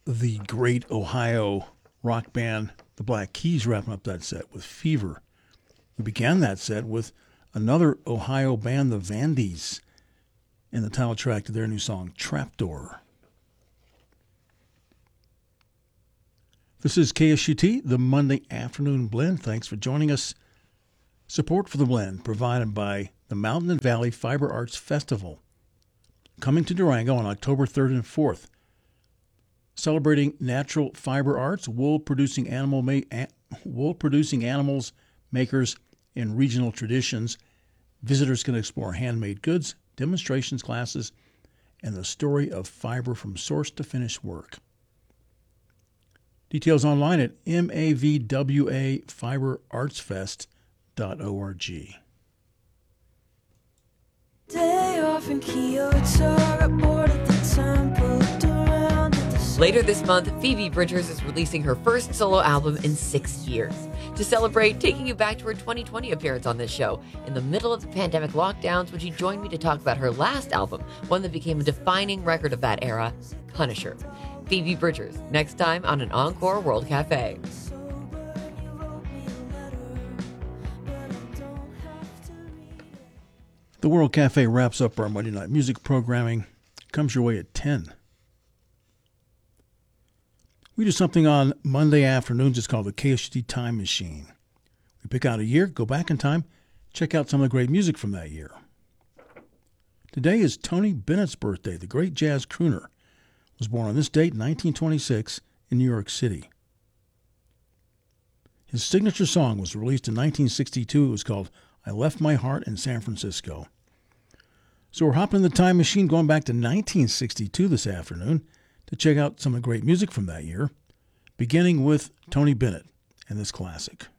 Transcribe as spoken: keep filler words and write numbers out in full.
the great Ohio rock band, the Black Keys, wrapping up that set with Fever. We began that set with another Ohio band, the Vandies, and the title track to their new song, Trapdoor. This is K S U T, the Monday Afternoon Blend. Thanks for joining us. Support for the blend provided by the Mountain and Valley Fiber Arts Festival, coming to Durango on October third and fourth. Celebrating natural fiber arts, wool-producing animal ma- a- wool-producing animals, makers, and regional traditions. Visitors can explore handmade goods, demonstrations classes, and the story of fiber from source to finished work. Details online at m a v w a fiber arts fest dot org. Day off in Kyoto, aboard at the temple, around at the Later this month, Phoebe Bridgers is releasing her first solo album in six years. To celebrate, taking you back to her twenty twenty appearance on this show. In the middle of the pandemic lockdowns, would you join me to talk about her last album, one that became a defining record of that era, Punisher. Phoebe Bridgers, next time on an Encore World Cafe. The World Cafe wraps up our Monday night music programming. Comes your way at ten. We do something on Monday afternoons. It's called the K S U T Time Machine. We pick out a year, go back in time, check out some of the great music from that year. Today is Tony Bennett's birthday. The great jazz crooner was born on this date, nineteen twenty-six, in New York City. His signature song was released in nineteen sixty-two. It was called I Left My Heart in San Francisco. So we're hopping in the time machine going back to nineteen sixty-two this afternoon to check out some of the great music from that year, beginning with Tony Bennett and this classic.